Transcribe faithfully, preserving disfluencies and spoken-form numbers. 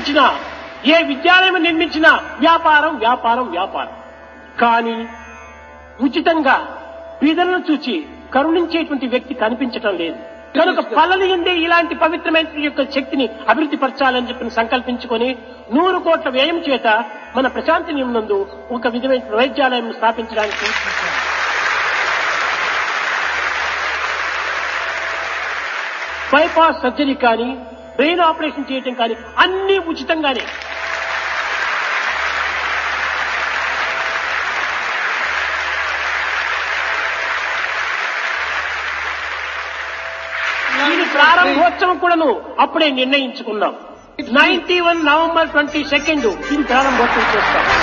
నిర్మించినా, ఏ విద్యాలయం నిర్మించినా వ్యాపారం వ్యాపారం వ్యాపారం. కానీ ఉచితంగా బీదలను చూచి కరుణించేటువంటి వ్యక్తి కనిపించటం లేదు. కనుక పల్లెలు ఉండే ఇలాంటి పవిత్రమైన యొక్క శక్తిని అభివృద్ధి పరచాలని చెప్పి సంకల్పించుకొని నూరు కోట్ల వ్యయం చేత మన ప్రశాంతి నందు ఒక విధమైన వైద్యాలయం స్థాపించడానికి బైపాస్ సర్జరీ కానీ, బ్రెయిన్ ఆపరేషన్ చేయటం కానీ అన్ని ఉచితంగానే. ఇది ప్రారంభోత్సవం కూడాను అప్పుడే నిర్ణయించుకున్నాం. Ninety one November twenty second ఇది ప్రారంభోత్సవం చేస్తాం.